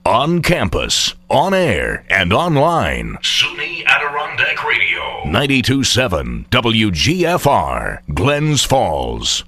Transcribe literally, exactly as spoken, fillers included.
On campus, on air, and online. SUNY Adirondack Radio. ninety-two point seven W G F R, Glens Falls.